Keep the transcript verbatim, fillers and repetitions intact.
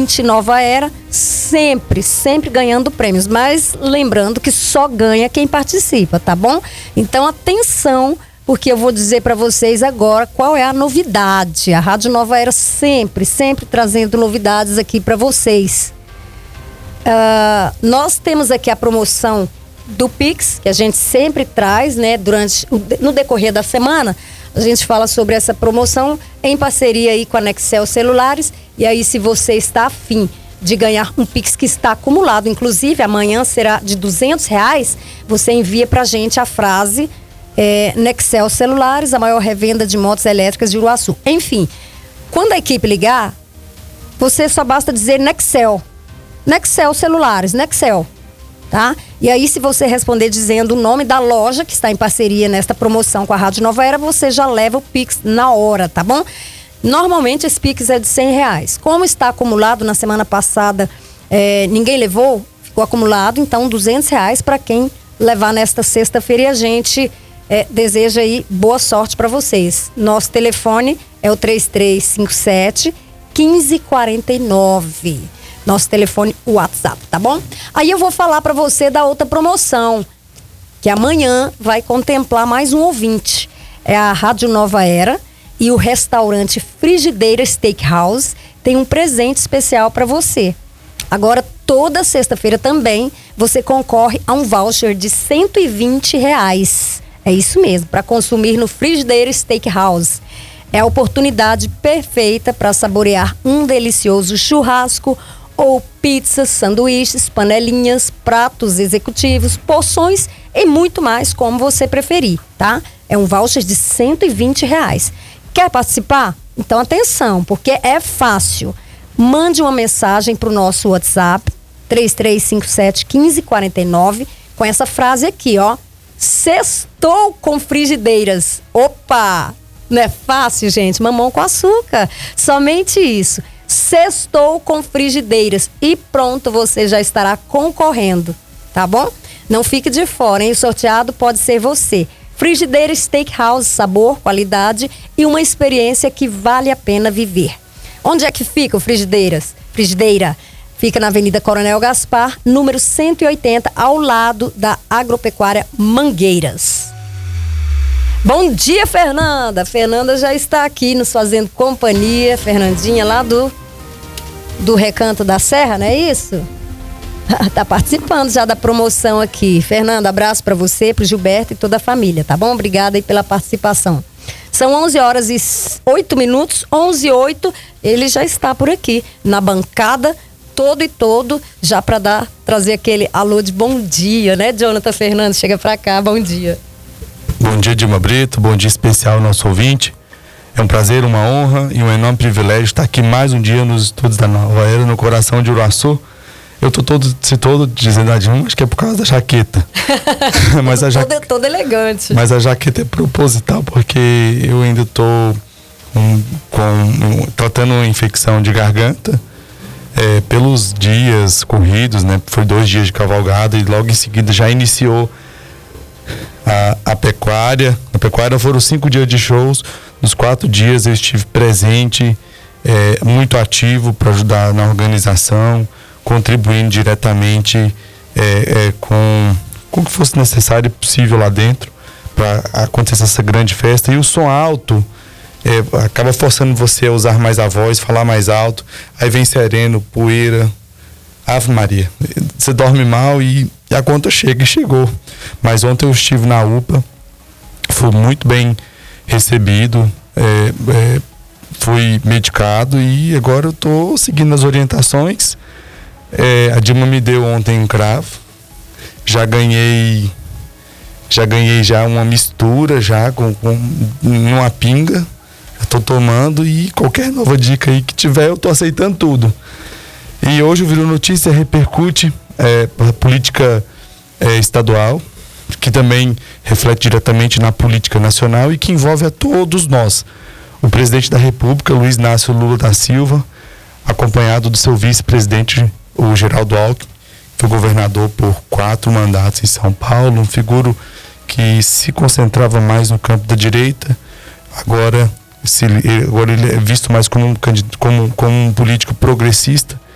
ouvinte Nova Era, sempre, sempre ganhando prêmios. Mas lembrando que só ganha quem participa, tá bom? Então, atenção, porque eu vou dizer para vocês agora qual é a novidade. A Rádio Nova Era sempre, sempre trazendo novidades aqui para vocês. Uh, nós temos aqui a promoção do Pix, que a gente sempre traz, né, durante, no decorrer da semana. A gente fala sobre essa promoção em parceria aí com a Nextel Celulares. E aí, se você está afim de ganhar um Pix que está acumulado, inclusive amanhã será de duzentos reais, você envia pra gente a frase é, Nextel Celulares, a maior revenda de motos elétricas de Uruaçu. Enfim, quando a equipe ligar, você só basta dizer Nextel. Nextel Celulares, Nextel, tá? E aí, se você responder dizendo o nome da loja que está em parceria nesta promoção com a Rádio Nova Era, você já leva o Pix na hora, tá bom? Normalmente esse Pix é de cem reais. Como está acumulado na semana passada, é, ninguém levou, ficou acumulado, então duzentos reais para quem levar nesta sexta-feira. E a gente é, deseja aí boa sorte para vocês. Nosso telefone é o três três cinco sete, um cinco quatro nove. Nosso telefone WhatsApp, tá bom? Aí eu vou falar para você da outra promoção, que amanhã vai contemplar mais um ouvinte. É a Rádio Nova Era e o restaurante Frigideira Steakhouse tem um presente especial para você. Agora, toda sexta-feira também, você concorre a um voucher de cento e vinte reais. É isso mesmo, para consumir no Frigideira Steakhouse. É a oportunidade perfeita para saborear um delicioso churrasco ou pizzas, sanduíches, panelinhas, pratos executivos, porções e muito mais, como você preferir, tá? É um voucher de cento e vinte reais. Quer participar? Então atenção, porque é fácil. Mande uma mensagem para o nosso WhatsApp, três três cinco sete, um cinco quatro nove, com essa frase aqui, ó. Sextou com frigideiras. Opa! Não é fácil, gente? Mamão com açúcar. Somente isso. Sextou com frigideiras e pronto, você já estará concorrendo, tá bom? Não fique de fora, hein? O sorteado pode ser você. Frigideira Steakhouse, sabor, qualidade e uma experiência que vale a pena viver. Onde é que fica o Frigideiras? Frigideira fica na Avenida Coronel Gaspar, número cento e oitenta, ao lado da Agropecuária Mangueiras. Bom dia, Fernanda. Fernanda já está aqui nos fazendo companhia. Fernandinha lá do, do Recanto da Serra, não é isso? Tá participando já da promoção aqui. Fernanda, abraço para você, pro Gilberto e toda a família, tá bom? Obrigada aí pela participação. São onze horas e oito minutos, onze e oito. Ele já está por aqui, na bancada, todo e todo, já para dar, trazer aquele alô de bom dia, né, Jonathan Fernandes? Chega para cá, bom dia. Bom dia, Dilma Brito, bom dia especial ao nosso ouvinte. É um prazer, uma honra e um enorme privilégio estar aqui mais um dia nos estudos da Nova Era, no coração de Uruaçu. Eu tô todo, se todo dizendo a Dilma, acho que é por causa da jaqueta. Mas a jaqueta, todo, todo elegante. Mas a jaqueta é proposital, porque eu ainda tô um, com, um, tratando uma infecção de garganta é, pelos dias corridos, né? Foi dois dias de cavalgada e logo em seguida já iniciou A, a pecuária. A pecuária foram cinco dias de shows. Nos quatro dias eu estive presente, é, muito ativo para ajudar na organização, contribuindo diretamente é, é, com, com o que fosse necessário e possível lá dentro para acontecer essa grande festa. E o som alto é, acaba forçando você a usar mais a voz, falar mais alto. Aí vem sereno, poeira. Ave Maria, você dorme mal e, e a conta chega e chegou. Mas ontem eu estive na U P A, fui muito bem recebido, é, é, fui medicado e agora eu estou seguindo as orientações. É, a Dilma me deu ontem um cravo, já ganhei, já ganhei já uma mistura já com, com uma pinga, estou tomando e qualquer nova dica aí que tiver eu estou aceitando tudo. E hoje o Virou Notícia repercute é, a política é, estadual, que também reflete diretamente na política nacional e que envolve a todos nós. O presidente da República, Luiz Inácio Lula da Silva, acompanhado do seu vice-presidente, o Geraldo Alckmin, foi governador por quatro mandatos em São Paulo, uma figura que se concentrava mais no campo da direita, agora, se, agora ele é visto mais como um, como, como um político progressista,